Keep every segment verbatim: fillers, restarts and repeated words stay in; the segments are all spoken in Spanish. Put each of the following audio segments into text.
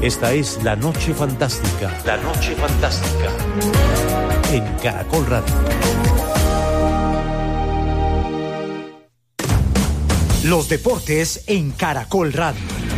Esta es La Noche Fantástica. La Noche Fantástica. En Caracol Radio. Los deportes en Caracol Radio.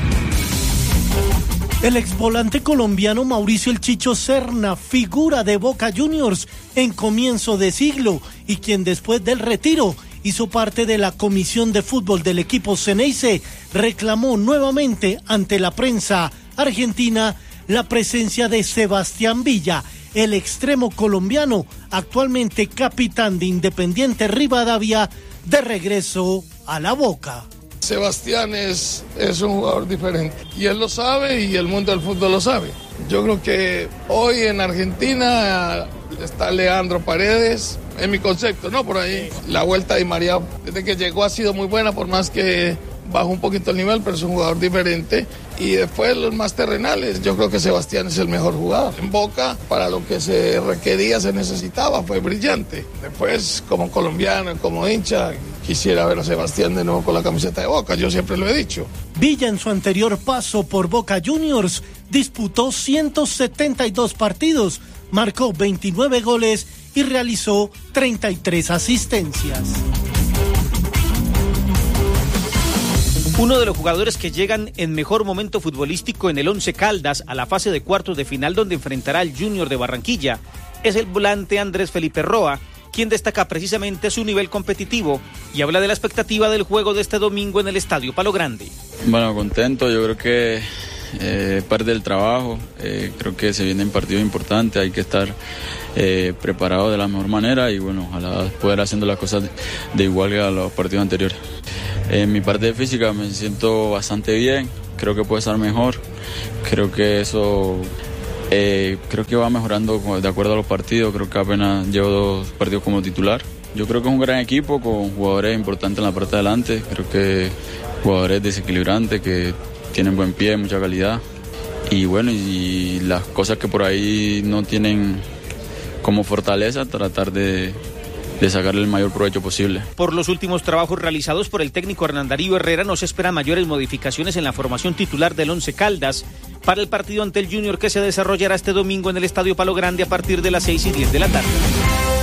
El exvolante colombiano Mauricio El Chicho Serna, figura de Boca Juniors en comienzo de siglo y quien después del retiro hizo parte de la comisión de fútbol del equipo Ceneice, reclamó nuevamente ante la prensa argentina la presencia de Sebastián Villa, el extremo colombiano, actualmente capitán de Independiente Rivadavia, de regreso a la Boca. Sebastián es, es un jugador diferente y él lo sabe y el mundo del fútbol lo sabe. Yo creo que hoy en Argentina está Leandro Paredes, en mi concepto, ¿no? Por ahí la vuelta de María desde que llegó ha sido muy buena, por más que bajó un poquito el nivel, pero es un jugador diferente. Y después los más terrenales, yo creo que Sebastián es el mejor jugador. En Boca, para lo que se requería, se necesitaba, fue brillante. Después, como colombiano, como hincha, quisiera ver a Sebastián de nuevo con la camiseta de Boca, yo siempre lo he dicho. Villa, en su anterior paso por Boca Juniors, disputó ciento setenta y dos partidos, marcó veintinueve goles y realizó treinta y tres asistencias. Uno de los jugadores que llegan en mejor momento futbolístico en el Once Caldas a la fase de cuartos de final donde enfrentará al Junior de Barranquilla es el volante Andrés Felipe Roa, quien destaca precisamente su nivel competitivo y habla de la expectativa del juego de este domingo en el Estadio Palo Grande. Bueno, contento, yo creo que eh, parte del trabajo, eh, creo que se vienen partidos importantes, hay que estar eh, preparado de la mejor manera y bueno, ojalá poder haciendo las cosas de, de igual que a los partidos anteriores. En mi parte de física me siento bastante bien, creo que puede estar mejor, creo que eso eh, creo que va mejorando de acuerdo a los partidos, creo que apenas llevo dos partidos como titular. Yo creo que es un gran equipo con jugadores importantes en la parte de adelante, creo que jugadores desequilibrantes que tienen buen pie, mucha calidad y bueno, y las cosas que por ahí no tienen como fortaleza, tratar de de sacarle el mayor provecho posible. Por los últimos trabajos realizados por el técnico Hernán Darío Herrera, no se esperan mayores modificaciones en la formación titular del Once Caldas para el partido ante el Junior que se desarrollará este domingo en el Estadio Palo Grande a partir de las seis y diez de la tarde.